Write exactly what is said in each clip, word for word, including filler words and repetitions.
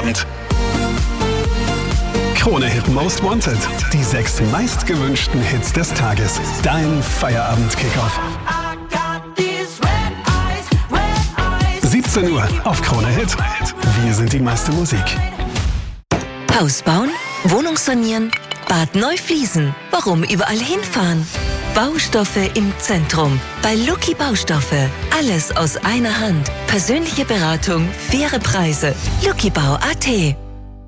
kommt. Krone Hit Most Wanted. Die sechs meistgewünschten Hits des Tages. Dein Feierabend-Kickoff. siebzehn Uhr auf Krone Hit. Wir sind die meiste Musik. Haus bauen, Wohnung sanieren, Bad neu fließen. Warum überall hinfahren? Baustoffe im Zentrum. Bei Lucky Baustoffe. Alles aus einer Hand. Persönliche Beratung, faire Preise. luckybau punkt at.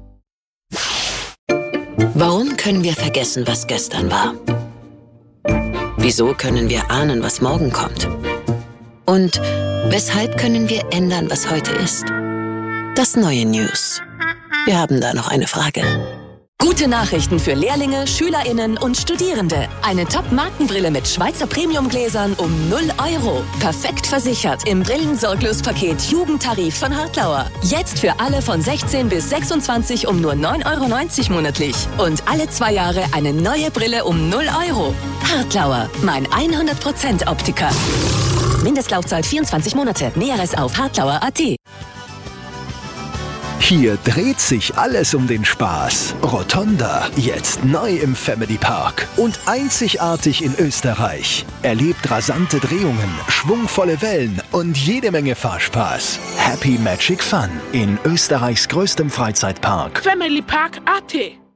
Warum können wir vergessen, was gestern war? Wieso können wir ahnen, was morgen kommt? Und weshalb können wir ändern, was heute ist? Das neue News. Wir haben da noch eine Frage. Gute Nachrichten für Lehrlinge, SchülerInnen und Studierende. Eine Top-Markenbrille mit Schweizer Premiumgläsern um null Euro. Perfekt versichert im Brillensorglospaket Jugendtarif von Hartlauer. Jetzt für alle von sechzehn bis sechsundzwanzig um nur neun Euro neunzig monatlich. Und alle zwei Jahre eine neue Brille um null Euro. Hartlauer, mein hundert Prozent Optiker. Mindestlaufzeit vierundzwanzig Monate. Näheres auf hartlauer punkt at. Hier dreht sich alles um den Spaß. Rotonda, jetzt neu im Family Park. Und einzigartig in Österreich. Erlebt rasante Drehungen, schwungvolle Wellen und jede Menge Fahrspaß. Happy Magic Fun in Österreichs größtem Freizeitpark. Family Park punkt at.